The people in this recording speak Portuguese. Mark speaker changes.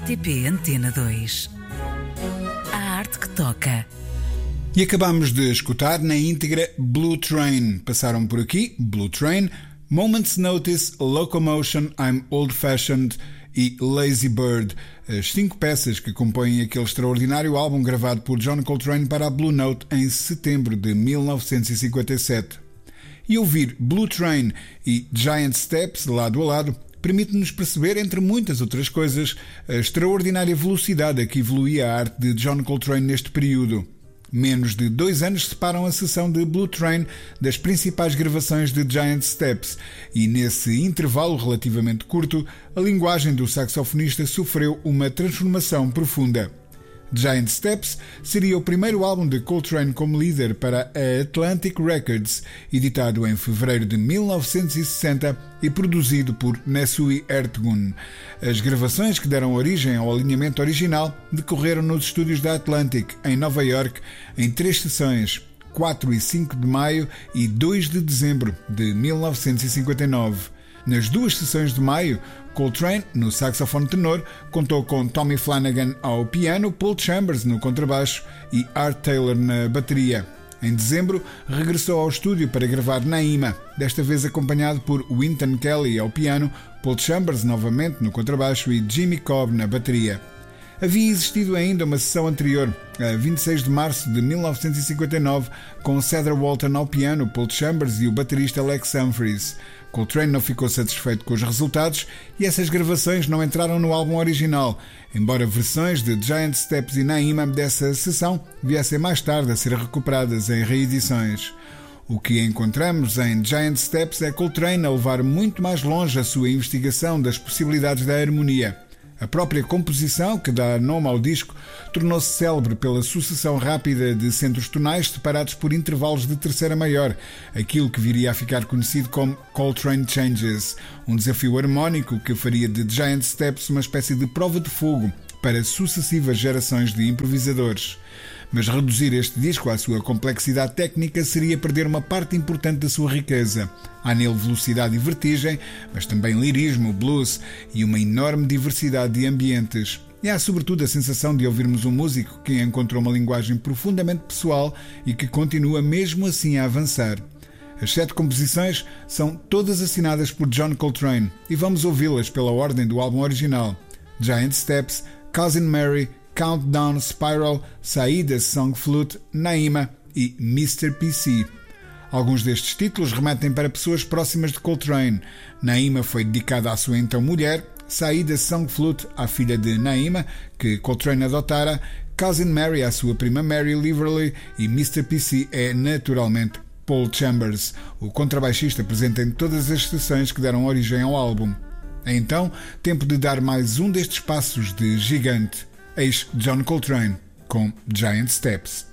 Speaker 1: RTP Antena 2. A arte que toca.
Speaker 2: E acabamos de escutar na íntegra Blue Train. Passaram por aqui Blue Train, Moment's Notice, Locomotion, I'm Old Fashioned e Lazy Bird, as 5 peças que compõem aquele extraordinário álbum gravado por John Coltrane para a Blue Note em setembro de 1957. E ouvir Blue Train e Giant Steps lado a lado permite-nos perceber, entre muitas outras coisas, a extraordinária velocidade a que evoluía a arte de John Coltrane neste período. Menos de 2 anos separam a sessão de Blue Train das principais gravações de Giant Steps, e nesse intervalo relativamente curto, a linguagem do saxofonista sofreu uma transformação profunda. Giant Steps seria o primeiro álbum de Coltrane como líder para a Atlantic Records, editado em fevereiro de 1960 e produzido por Nesuhi Ertegun. As gravações que deram origem ao alinhamento original decorreram nos estúdios da Atlantic, em Nova York, em 3 sessões, 4 e 5 de maio e 2 de dezembro de 1959. Nas 2 sessões de maio, Coltrane, no saxofone tenor, contou com Tommy Flanagan ao piano, Paul Chambers no contrabaixo e Art Taylor na bateria. Em dezembro, regressou ao estúdio para gravar Naima, desta vez acompanhado por Wynton Kelly ao piano, Paul Chambers novamente no contrabaixo e Jimmy Cobb na bateria. Havia existido ainda uma sessão anterior, a 26 de março de 1959, com Cedar Walton ao piano, Paul Chambers e o baterista Lex Humphries. Coltrane não ficou satisfeito com os resultados e essas gravações não entraram no álbum original, embora versões de Giant Steps e Naima dessa sessão viessem mais tarde a ser recuperadas em reedições. O que encontramos em Giant Steps é Coltrane a levar muito mais longe a sua investigação das possibilidades da harmonia. A própria composição, que dá nome ao disco, tornou-se célebre pela sucessão rápida de centros tonais separados por intervalos de terceira maior, aquilo que viria a ficar conhecido como Coltrane Changes, um desafio harmónico que faria de Giant Steps uma espécie de prova de fogo para sucessivas gerações de improvisadores. Mas reduzir este disco à sua complexidade técnica seria perder uma parte importante da sua riqueza. Há nele velocidade e vertigem, mas também lirismo, blues e uma enorme diversidade de ambientes. E há sobretudo a sensação de ouvirmos um músico que encontrou uma linguagem profundamente pessoal e que continua mesmo assim a avançar. As 7 composições são todas assinadas por John Coltrane e vamos ouvi-las pela ordem do álbum original: Giant Steps, Cousin Mary, Countdown, Spiral, Saída, Song Flute, Naima e Mr. PC. Alguns destes títulos remetem para pessoas próximas de Coltrane. Naima foi dedicada à sua então mulher, Saída Song Flute à filha de Naima, que Coltrane adotara, Cousin Mary à sua prima Mary Liverley e Mr. PC é naturalmente Paul Chambers, o contrabaixista presente em todas as sessões que deram origem ao álbum. É então tempo de dar mais um destes passos de gigante. Eis John Coltrane com Giant Steps.